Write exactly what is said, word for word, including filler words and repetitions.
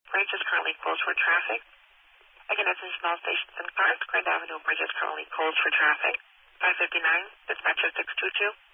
Bridge is currently closed for traffic. Again, attention all stations and cars. Grand Avenue Bridge is currently closed for traffic. five fifty-nine, dispatcher six two two.